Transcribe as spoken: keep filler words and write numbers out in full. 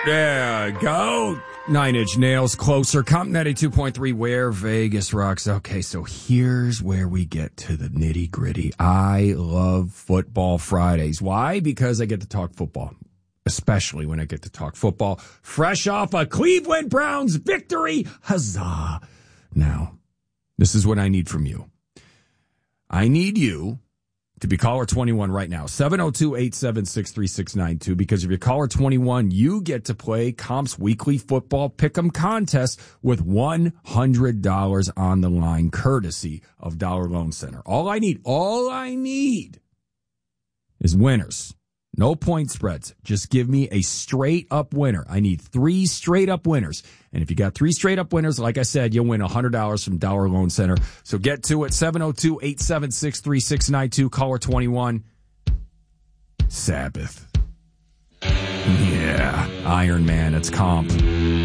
There you go. Nine Inch Nails, Closer. Comp ninety-two point three, where Vegas rocks. Okay, so here's where we get to the nitty gritty. I love Football Fridays. Why? Because I get to talk football, especially when I get to talk football. Fresh off a Cleveland Browns victory. Huzzah. Now, this is what I need from you. I need you to be caller twenty-one right now, seven oh two, eight seven six, three six nine two, because if you're caller twenty-one, you get to play Comp's weekly football pick'em contest with one hundred dollars on the line, courtesy of Dollar Loan Center. All I need, all I need is winners. No point spreads. Just give me a straight up winner. I need three straight up winners. And if you got three straight up winners, like I said, you'll win one hundred dollars from Dollar Loan Center. So get to it. seven oh two, eight seven six, three six nine two. Caller twenty-one. Sabbath. Yeah. Iron Man. It's Comp.